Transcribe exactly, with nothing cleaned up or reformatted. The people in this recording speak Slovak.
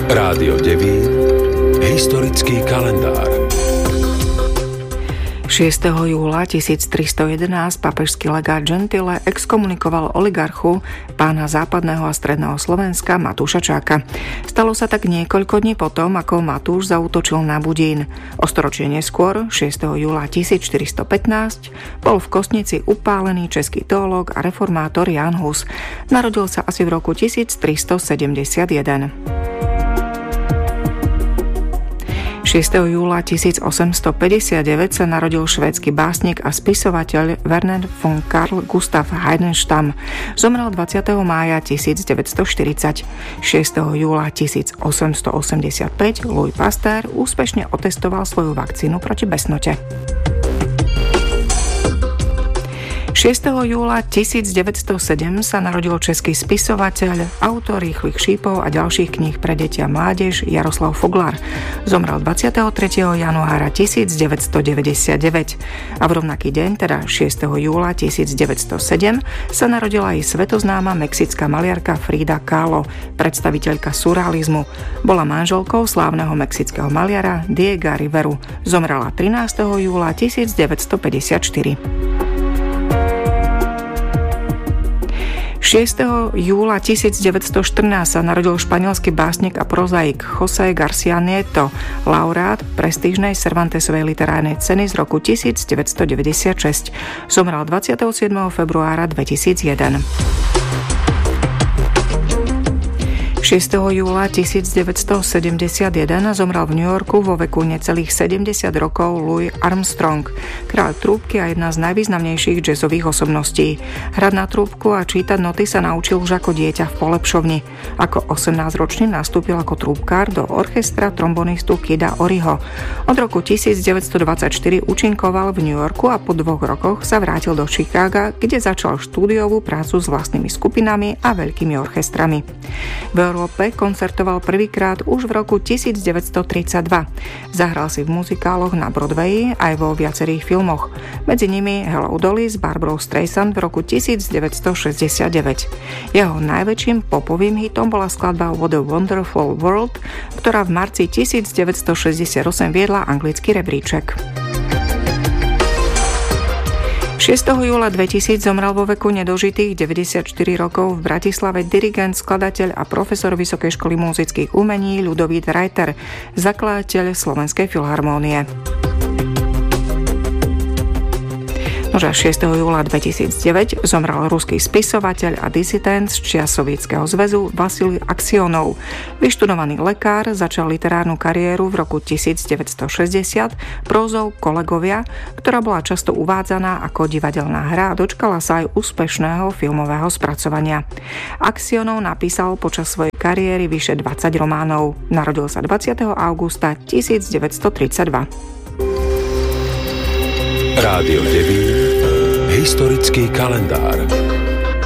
Rádio Devín, historický kalendár. šiesteho júla tisíctristojedenásť pápežský legát Gentile exkomunikoval oligarchu, pána západného a stredného Slovenska Matúša Čáka. Stalo sa tak niekoľko dní potom, ako Matúš zaútočil na Budín. O storočie neskôr, šiesteho júla tisícštyristopätnásť, bol v Kostnici upálený český teológ a reformátor Ján Hus. Narodil sa asi v roku tisíctristosedemdesiatjeden. šiesteho júla tisícosemstopäťdesiatdeväť sa narodil švédsky básnik a spisovateľ Werner von Karl Gustav Heidenstam. Zomrel dvadsiateho mája tisícdeväťstoštyridsať. šiesteho júla tisícosemstoosemdesiatpäť Louis Pasteur úspešne otestoval svoju vakcínu proti besnote. šiesteho júla tisícdeväťstosedem sa narodil český spisovateľ, autor Rýchlych šípov a ďalších kníh pre deti a mládež Jaroslav Foglar. Zomrel dvadsiateho tretieho januára tisícdeväťstodeväťdesiatdeväť. A v rovnaký deň, teda šiesteho júla tisícdeväťstosedem, sa narodila aj svetoznáma mexická maliarka Frida Kahlo, predstaviteľka surrealizmu. Bola manželkou slávneho mexického maliara Diega Riveru. Zomrela trinásteho júla tisícdeväťstopäťdesiatštyri. šiesteho júla tisícdeväťstoštrnásť sa narodil španielský básnik a prozaik José García Nieto, laureát prestížnej Cervantesovej literárnej ceny z roku tisícdeväťstodeväťdesiatšesť. Zomrel dvadsiateho siedmeho februára dvetisícjeden. šiesteho júla tisícdeväťstosedemdesiatjeden zomrel v New Yorku vo veku necelých sedemdesiat rokov Louis Armstrong, kráľ trúbky a jedna z najvýznamnejších jazzových osobností. Hrať na trúbku a čítať noty sa naučil už ako dieťa v polepšovni. Ako osemnásťročný nastúpil ako trúbkár do orchestra trombonistu Kida Oryho. Od roku tisícdeväťstodvadsaťštyri účinkoval v New Yorku a po dvoch rokoch sa vrátil do Chicaga, kde začal štúdiovú prácu s vlastnými skupinami a veľkými orchestrami. V Európe koncertoval prvýkrát už v roku tisícdeväťstotridsaťdva. Zahral si v muzikáloch na Broadwayi aj vo viacerých filmoch. Medzi nimi Hello Dolly s Barbarou Streisand v roku tisícdeväťstošesťdesiatdeväť. Jeho najväčším popovým hitom bola skladba What a Wonderful World, ktorá v marci tisícdeväťstošesťdesiatosem viedla anglický rebríček. šiesteho júla dvetisíc zomrel vo veku nedožitých deväťdesiatštyri rokov v Bratislave dirigent, skladateľ a profesor Vysokej školy múzických umení Ľudovít Reiter, zakladateľ Slovenskej filharmónie. Nože šiesteho júla dvetisícdeväť zomrel ruský spisovateľ a disident z čias Sovietskeho zväzu Vasilij Aksionov. Vyštudovaný lekár, začal literárnu kariéru v roku tisícdeväťstošesťdesiat prózou Kolegovia, ktorá bola často uvádzaná ako divadelná hra a dočkala sa aj úspešného filmového spracovania. Aksionov napísal počas svojej kariéry vyše dvadsať románov. Narodil sa dvadsiateho augusta tisícdeväťstotridsaťdva. Rádio Devín, historický kalendár.